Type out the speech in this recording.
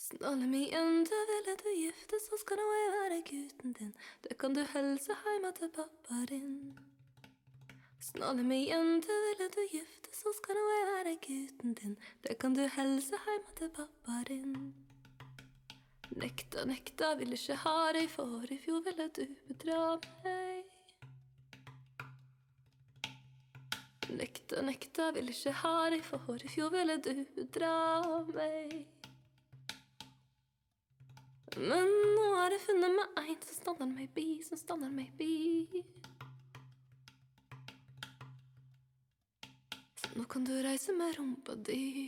Snalle meg igjen, du ville du gifte, så skal nå jeg være gutten din. Det kan du helse heima til pappa din. Snalle meg igjen, du ville du gifte, så skal nå jeg være gutten din. Det kan du helse heima til pappa din. Nekta, nekta, vil ikke ha deg, for i fjor ville du bedra meg. Nekta, nekta, vil ikke ha deg, for i fjor ville du bedra meg. Men nå har jeg funnet meg en som stander meg bi, som stander meg bi. Så nå kan du reise med rumpa di.